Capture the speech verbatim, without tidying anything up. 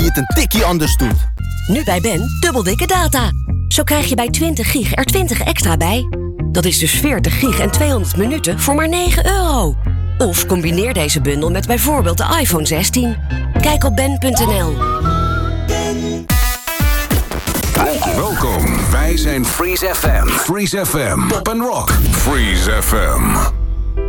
het een tikkie anders doet. Nu bij Ben, dubbel dikke data. Zo krijg je bij twintig gig er twintig extra bij. Dat is dus veertig gig en tweehonderd minuten voor maar negen euro. Of combineer deze bundel met bijvoorbeeld de iPhone zestien. Kijk op ben punt n l. Welkom, wij zijn Freeze F M. Freeze F M. Pop and Rock. Freeze F M.